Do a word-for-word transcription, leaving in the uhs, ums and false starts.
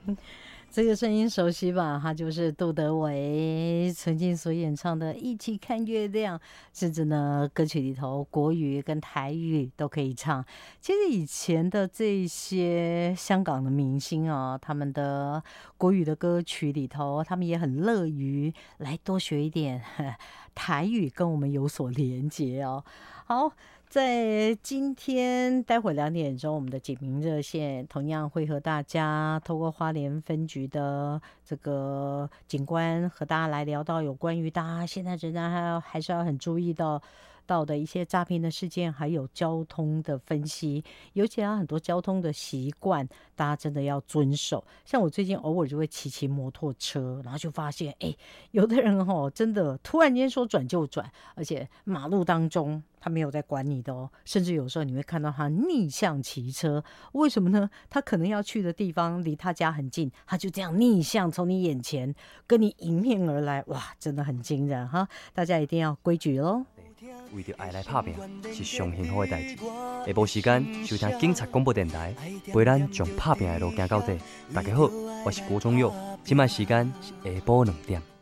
这个声音熟悉吧？他就是杜德伟曾经所演唱的《一起看月亮》，甚至呢，歌曲里头国语跟台语都可以唱。其实以前的这些香港的明星啊，他们的国语的歌曲里头，他们也很乐于来多学一点台语，跟我们有所连结哦。好。在今天待会两点钟，我们的警民热线同样会和大家透过花莲分局的这个警官和大家来聊到有关于大家现在仍然还要还是要很注意到到的一些诈骗的事件，还有交通的分析，尤其啊很多交通的习惯，大家真的要遵守。像我最近偶尔就会骑骑摩托车，然后就发现，哎，有的人哦，真的突然间说转就转，而且马路当中他没有在管你的哦，甚至有时候你会看到他逆向骑车，为什么呢？他可能要去的地方离他家很近，他就这样逆向从你眼前跟你迎面而来，哇，真的很惊人哈！大家一定要规矩咯。 为着爱来打拼是上幸福的代志。下晡时间收听警察广播电台，陪咱从打拼的路行到底。大家好，我是郭忠佑，今麦时间是下晡两点。